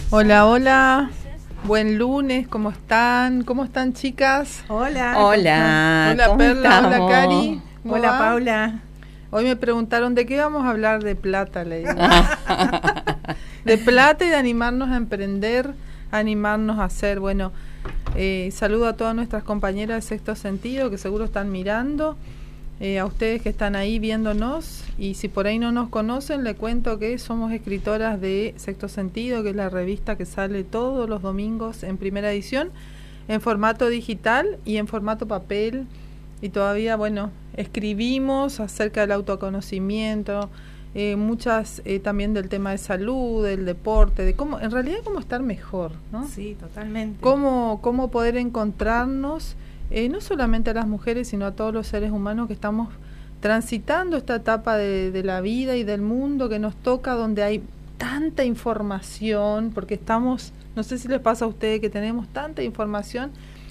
Hola, hola. Buen lunes, ¿cómo están? ¿Cómo están, chicas? Hola. Hola. Hola, ¿cómo Perla. estamos? Hola, Cari. Hola, va? Paula. Hoy me preguntaron de qué vamos a hablar. De plata, le digo. De plata y de animarnos a emprender, animarnos a hacer. Bueno, saludo a todas nuestras compañeras de Sexto Sentido que seguro están mirando. A ustedes que están ahí viéndonos, y si por ahí no nos conocen, le cuento que somos escritoras de Sexto Sentido, que es la revista que sale todos los domingos en primera edición, en formato digital y en formato papel, y todavía, bueno, escribimos acerca del autoconocimiento, muchas también del tema de salud, del deporte, de cómo, en realidad cómo estar mejor, ¿no? Sí, totalmente. Cómo poder encontrarnos, no solamente a las mujeres, sino a todos los seres humanos que estamos transitando esta etapa de la vida y del mundo que nos toca, donde hay tanta información, porque estamos, no sé si les pasa a ustedes que tenemos tanta información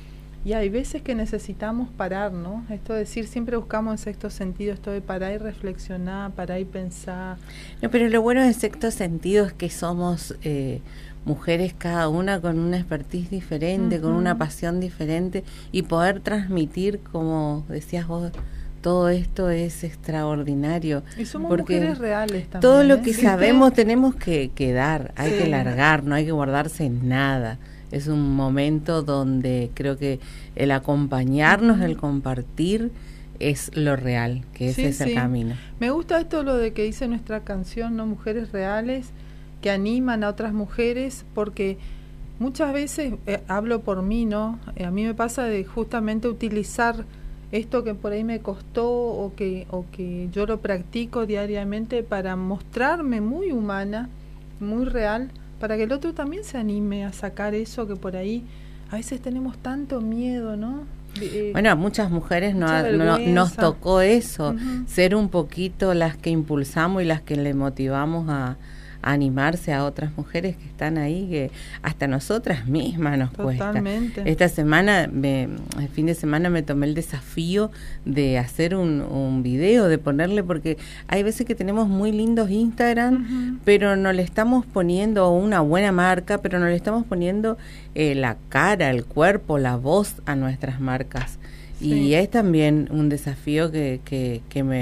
y hay veces que necesitamos parar, ¿no? Esto de decir, siempre buscamos en Sexto Sentido esto de parar y reflexionar, parar y pensar. No, pero lo bueno de Sexto Sentido es que somos mujeres cada una con una expertise diferente, con una pasión diferente, y poder transmitir, como decías vos, todo esto es extraordinario. Y somos porque mujeres reales también. todo lo que ¿Sí? sabemos tenemos que dar, hay Sí. que largar, no hay que guardarse nada. Es un momento donde creo que el acompañarnos, el compartir, es lo real, que ese es el camino. Me gusta esto lo de que dice nuestra canción, ¿no? Mujeres reales que animan a otras mujeres, porque muchas veces, hablo por mí, ¿no? A mí me pasa de justamente utilizar esto que por ahí me costó o que yo lo practico diariamente para mostrarme muy humana, muy real, para que el otro también se anime a sacar eso que por ahí a veces tenemos tanto miedo, ¿no? Bueno, a muchas mujeres nos tocó eso, ser un poquito las que impulsamos y las que le motivamos a animarse a otras mujeres que están ahí, que hasta nosotras mismas nos Totalmente. cuesta. Esta semana, el fin de semana me tomé el desafío de hacer un video, de ponerle, porque hay veces que tenemos muy lindos Instagram, pero no le estamos poniendo una buena marca, pero no le estamos poniendo la cara, el cuerpo, la voz a nuestras marcas. Sí. Y es también un desafío que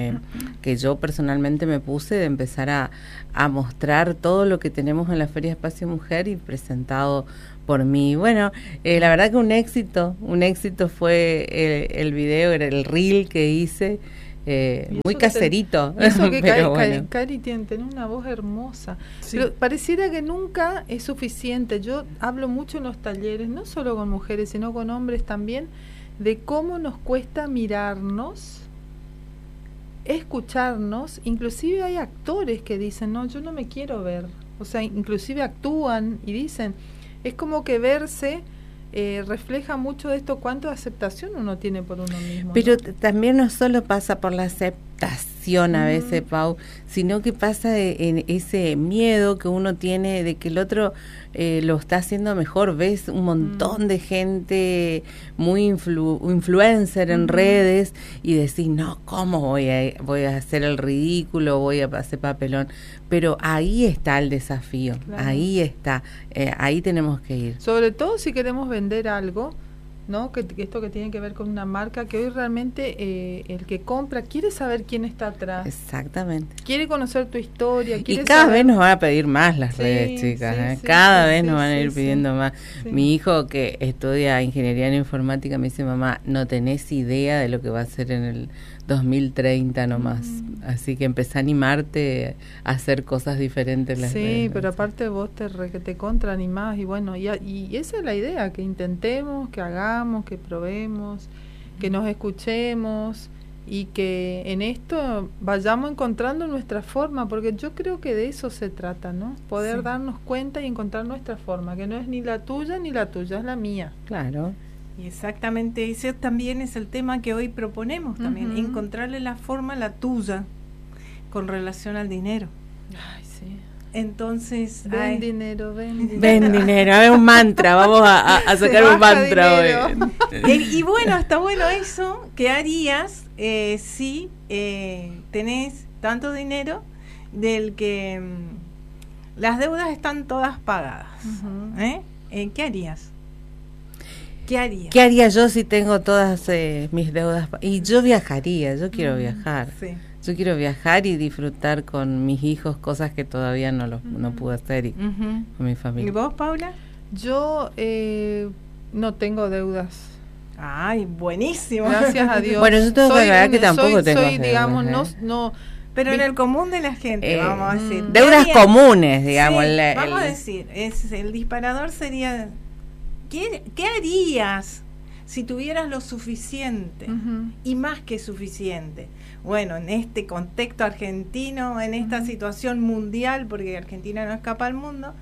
yo personalmente me puse, de empezar a mostrar todo lo que tenemos en la Feria Espacio Mujer y presentado por mí. Bueno, la verdad que un éxito fue el video, era el reel que hice, muy caserito. Eso que bueno. Cari tiene una voz hermosa, sí. Pero pareciera que nunca es suficiente. Yo hablo mucho en los talleres, no solo con mujeres, sino con hombres también, de cómo nos cuesta mirarnos, escucharnos. Inclusive hay actores que dicen, no, yo no me quiero ver, o sea, inclusive actúan y dicen, es como que verse refleja mucho de esto, cuánto aceptación uno tiene por uno mismo. Pero ¿no? También no solo pasa por la aceptación a veces, Pau, sino que pasa en ese miedo que uno tiene de que el otro lo está haciendo mejor. Ves un montón de gente muy influencer en redes y decís, no, ¿cómo voy a hacer el ridículo, voy a hacer papelón? Pero ahí está el desafío, claro. Ahí está, ahí tenemos que ir. Sobre todo si queremos vender algo, ¿no? Que esto que tiene que ver con una marca, que hoy realmente el que compra quiere saber quién está atrás. Exactamente. Quiere conocer tu historia. Y cada vez nos van a pedir más las redes, chicas. Sí, cada vez nos van a ir pidiendo más. Sí. Mi hijo, que estudia ingeniería en informática, me dice, mamá, no tenés idea de lo que va a ser en el 2030 nomás. Así que empecé a animarte a hacer cosas diferentes en las redes. Sí, pero aparte vos te contraanimás y bueno, y esa es la idea, que intentemos, que hagamos, que probemos, que nos escuchemos y que en esto vayamos encontrando nuestra forma, porque yo creo que de eso se trata, ¿no? Poder darnos cuenta y encontrar nuestra forma, que no es ni la tuya, es la mía. Claro. Y exactamente ese también es el tema que hoy proponemos también, encontrarle la forma, la tuya, con relación al dinero. Ay, sí. Entonces, ven dinero. Ven dinero, a ver, un mantra, vamos a sacar un mantra hoy. Y bueno, está bueno eso. ¿Qué harías si tenés tanto dinero del que las deudas están todas pagadas. ¿Qué harías? ¿Qué haría yo si tengo todas mis deudas? Y yo viajaría, yo quiero viajar. Sí. Yo quiero viajar y disfrutar con mis hijos cosas que todavía no pude hacer y con mi familia. ¿Y vos, Paula? Yo no tengo deudas. Ay, buenísimo. Gracias a Dios. Bueno, yo tengo que aclarar que tampoco tengo deudas, digamos, no. Pero en el común de la gente, vamos a decir. Deudas comunes, digamos. Sí, vamos a decir, el disparador sería, ¿qué harías si tuvieras lo suficiente y más que suficiente? Bueno, en este contexto argentino, en esta situación mundial, porque Argentina no escapa al mundo,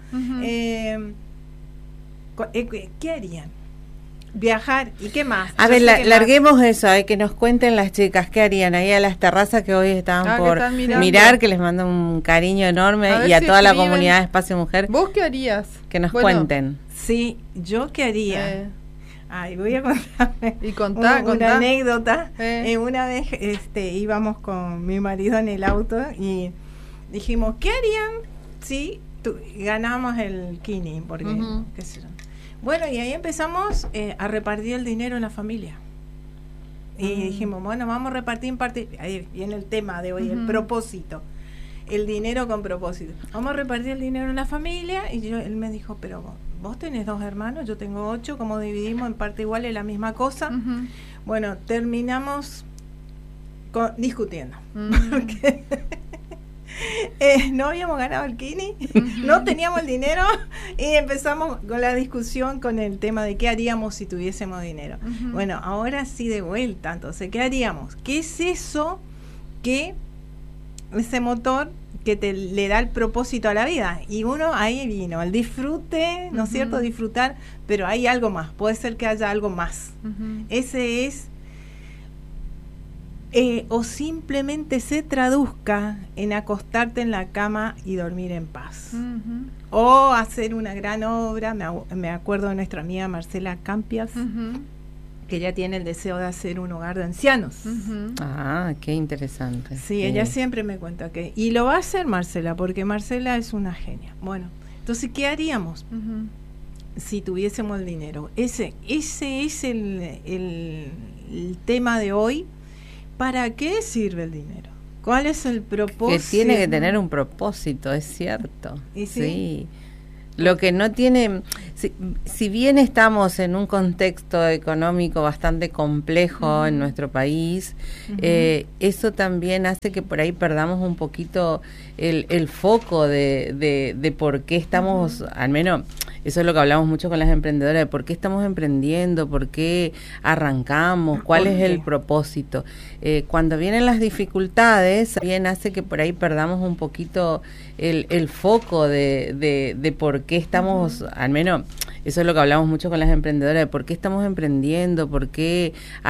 ¿qué harían? Viajar, ¿y qué más? A ver, larguemos eso, que nos cuenten las chicas qué harían ahí a las terrazas que hoy estaban por mirar, que les mando un cariño enorme y a toda la comunidad de Espacio Mujer. ¿Vos qué harías? Que nos cuenten. Sí, yo qué haría. Ay, voy a contarme una anécdota. Una vez íbamos con mi marido en el auto y dijimos, ¿qué harían si ganamos el Kini? Porque, qué sé yo. Bueno, y ahí empezamos a repartir el dinero en la familia. Y dijimos, bueno, vamos a repartir en parte. Ahí viene el tema de hoy, el propósito. El dinero con propósito. Vamos a repartir el dinero en la familia. Y él me dijo, pero vos tenés 2 hermanos, yo tengo 8, ¿cómo dividimos en parte igual es la misma cosa? Bueno, terminamos discutiendo. Porque no habíamos ganado el Kini, no teníamos el dinero y empezamos con la discusión con el tema de qué haríamos si tuviésemos dinero. Bueno, ahora sí de vuelta, entonces, ¿qué haríamos? ¿Qué es eso que ese motor que le da el propósito a la vida? Y uno ahí vino, el disfrute, ¿no es cierto? Disfrutar, pero hay algo más, puede ser que haya algo más. Ese es o simplemente se traduzca en acostarte en la cama y dormir en paz. O hacer una gran obra. Me acuerdo de nuestra amiga Marcela Campias, que ella tiene el deseo de hacer un hogar de ancianos. Ah, qué interesante. Sí, ella siempre me cuenta que... Y lo va a hacer Marcela, porque Marcela es una genia. Bueno, entonces, ¿qué haríamos si tuviésemos el dinero? Ese es el tema de hoy. ¿Para qué sirve el dinero? ¿Cuál es el propósito? Que tiene que tener un propósito, es cierto. ¿Y sí? Lo que no tiene, si bien estamos en un contexto económico bastante complejo en nuestro país, eso también hace que por ahí perdamos un poquito el foco de por qué estamos, al menos eso es lo que hablamos mucho con las emprendedoras, de por qué estamos emprendiendo, por qué arrancamos, cuál es el propósito. Cuando vienen las dificultades, también hace que por ahí perdamos un poquito el foco de por qué estamos, al menos eso es lo que hablamos mucho con las emprendedoras, de por qué estamos emprendiendo, por qué